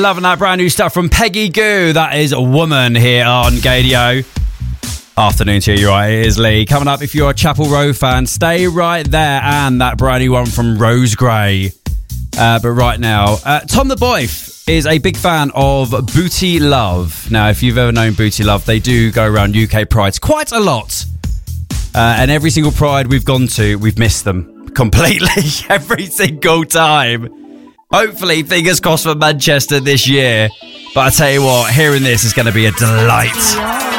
Loving that brand new stuff from Peggy Gou. That is a woman here on Gadio. Afternoon to you, right? It is Lee. Coming up, if you're a Chapel Row fan, stay right there. And that brand new one from Rose Gray. But right now, Tom the Boyf is a big fan of Booty Love. Now, if you've ever known Booty Love, they do go around UK Prides quite a lot. And every single Pride we've gone to, we've missed them completely every single time. Hopefully, fingers crossed for Manchester this year. But I tell you what, hearing this is going to be a delight.